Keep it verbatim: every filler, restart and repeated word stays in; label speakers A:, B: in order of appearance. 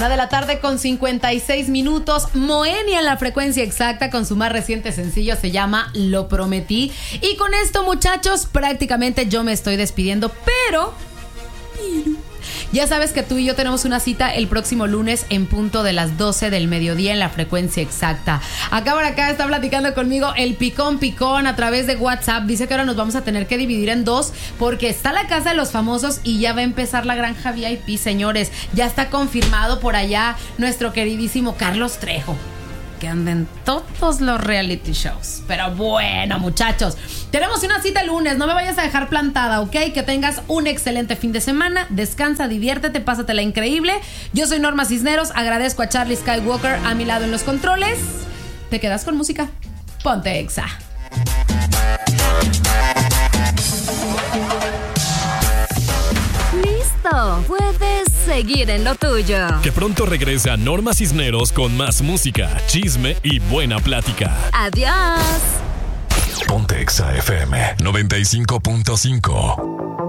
A: Una de la tarde con cincuenta y seis minutos. Moenia en la frecuencia exacta con su más reciente sencillo, se llama Lo Prometí. Y con esto, muchachos, prácticamente yo me estoy despidiendo, pero... ya sabes que tú y yo tenemos una cita el próximo lunes en punto de las doce del mediodía en la frecuencia exacta. Acá por acá está platicando conmigo el Picón Picón a través de WhatsApp. Dice que ahora nos vamos a tener que dividir en dos porque está la Casa de los Famosos y ya va a empezar la Granja V I P, señores. Ya está confirmado por allá nuestro queridísimo Carlos Trejo, que anden todos los reality shows. Pero bueno, muchachos, tenemos una cita el lunes. No me vayas a dejar plantada, ¿ok? Que tengas un excelente fin de semana. Descansa, diviértete, pásatela increíble. Yo soy Norma Cisneros. Agradezco a Charlie Skywalker a mi lado en los controles. ¿Te quedas con música? Ponte Exa.
B: Listo, puedes seguir en lo tuyo.
C: Que pronto regresa Norma Cisneros con más música, chisme y buena plática.
B: Adiós.
C: Ponte Exa F M noventa y cinco punto cinco.